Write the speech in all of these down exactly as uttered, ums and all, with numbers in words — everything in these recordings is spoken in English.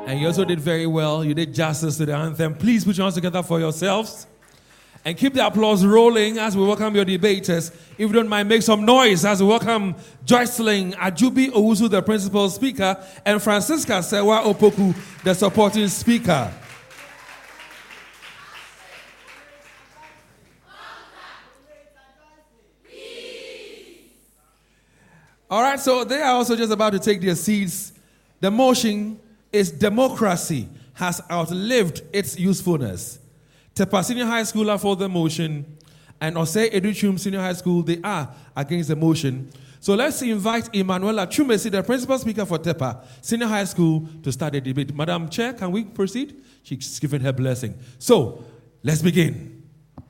And you also did very well. You did justice to the anthem. Please put your hands together for yourselves. And keep the applause rolling as we welcome your debaters. If you don't mind, make some noise as we welcome Joycelyn Ajubi Owusu, the principal speaker, and Francisca Sewa Opoku, the supporting speaker. All right, so they are also just about to take their seats. The motion is democracy has outlived its usefulness. Tepa Senior High School are for the motion, and Osei Educhum Senior High School, they are against the motion. So let's invite Emanuela Chumesi, the principal speaker for Tepa Senior High School, to start the debate. Madam Chair, can we proceed? She's given her blessing. So, let's begin.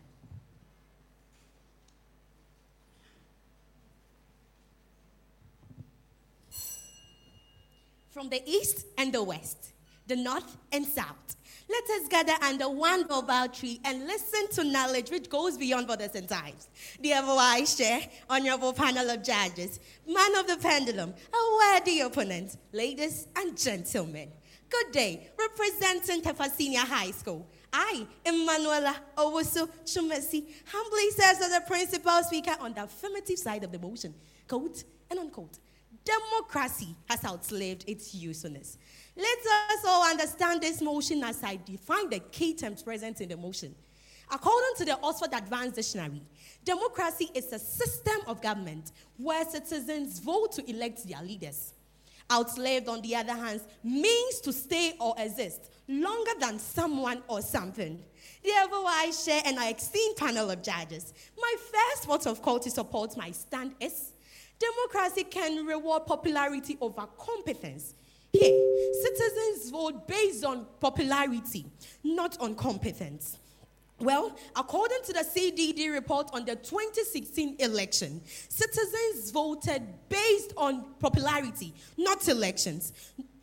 From the east and the west, the north and south, let us gather under one global tree and listen to knowledge which goes beyond borders and times. Dear Vice Chair, honorable panel of judges, man of the pendulum, a worthy opponent, ladies and gentlemen. Good day, representing Tepa Senior High School. I, Emanuela Owusu Chumesi, humbly serve as the principal speaker on the affirmative side of the motion. Quote and unquote. Democracy has outlived its usefulness. Let us all understand this motion as I define the key terms present in the motion. According to the Oxford Advanced Dictionary, democracy is a system of government where citizens vote to elect their leaders. Outlived, on the other hand, means to stay or exist longer than someone or something. Therefore, I share and I esteemed panel of judges. My first vote of call to support my stand is democracy can reward popularity over competence. Here, citizens vote based on popularity, not on competence. Well, according to the C D D report on the twenty sixteen election, citizens voted based on popularity, not elections.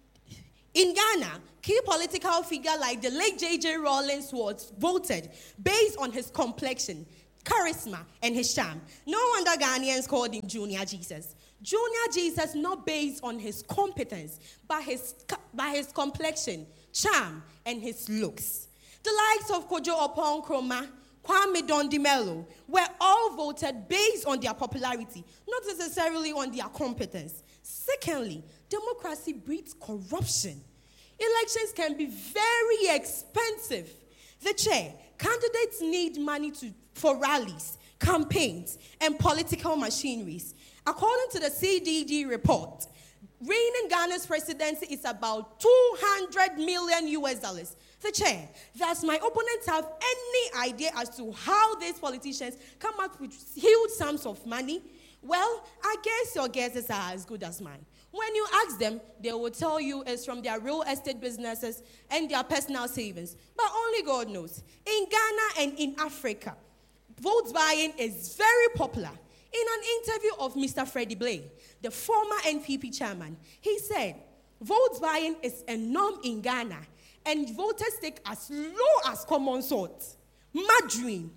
In Ghana, key political figure like the late J J Rawlings was voted based on his complexion, charisma, and his charm. No wonder Ghanaians called him Junior Jesus. Junior Jesus not based on his competence, but his, by his complexion, charm, and his looks. The likes of Kojo Oppong Nkrumah, Kwame Dondimelo were all voted based on their popularity, not necessarily on their competence. Secondly, democracy breeds corruption. Elections can be very expensive. The chair, candidates need money to, for rallies, campaigns, and political machineries. According to the C D D report, reigning Ghana's presidency is about two hundred million U S dollars. The chair, does my opponents have any idea as to how these politicians come up with huge sums of money? Well, I guess your guesses are as good as mine. When you ask them, they will tell you it's from their real estate businesses and their personal savings. But only God knows. In Ghana and in Africa, vote buying is very popular. In an interview of Mister Freddie Blay, the former N P P chairman, he said, vote buying is a norm in Ghana, and voters take as low as common salt, margarine,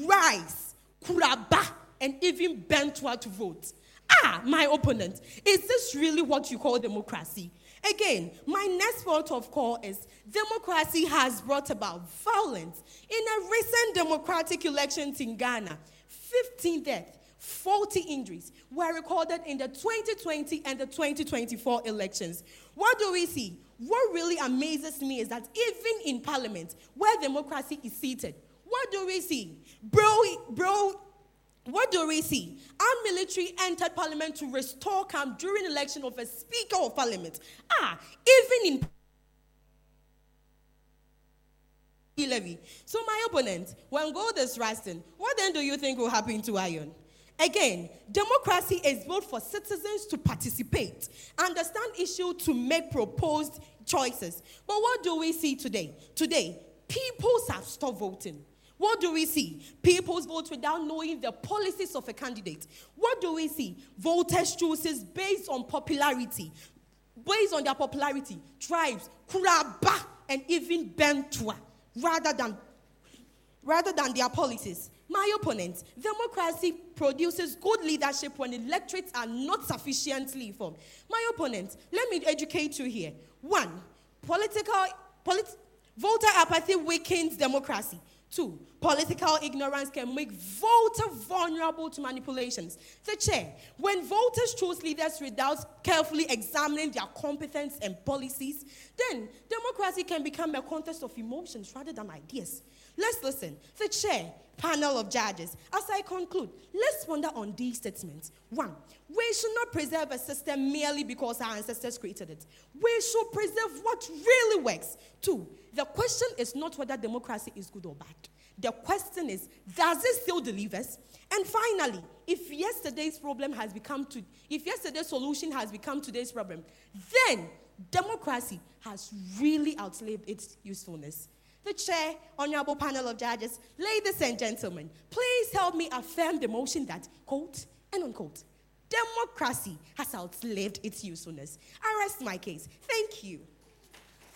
rice, kuraba, and even bentwa to vote. Ah, my opponent, is this really what you call democracy? Again, my next point of call is democracy has brought about violence. In a recent democratic elections in Ghana, fifteen deaths, forty injuries were recorded in the twenty twenty and the twenty twenty-four elections. What do we see? What really amazes me is that even in parliament, where democracy is seated, what do we see? Bro, bro, what do we see? Our military entered parliament to restore calm during election of a speaker of parliament. Ah, even in levy. So my opponent, when gold is rising, what then do you think will happen to iron? Again, democracy is built for citizens to participate, understand issues, to make proposed choices. But what do we see today? Today, peoples have stopped voting. What do we see? People's vote without knowing the policies of a candidate. What do we see? Voters chooses based on popularity. Based on their popularity, tribes, kuraba, and even bentwa, rather than, rather than their policies. My opponent, democracy produces good leadership when electorates are not sufficiently informed. My opponent, let me educate you here. One, political, polit, voter apathy weakens democracy. Two, political ignorance can make voters vulnerable to manipulations. The chair, when voters choose leaders without carefully examining their competence and policies, then democracy can become a contest of emotions rather than ideas. Let's listen. The chair, panel of judges. As I conclude, let's ponder on these statements. One, we should not preserve a system merely because our ancestors created it. We should preserve what really works. Two, the question is not whether democracy is good or bad. The question is, does it still deliver us? And finally, if yesterday's problem has become to, if yesterday's solution has become today's problem, then democracy has really outlived its usefulness. The chair, honorable panel of judges, ladies and gentlemen, please help me affirm the motion that, quote and unquote, democracy has outlived its usefulness. I rest my case. Thank you.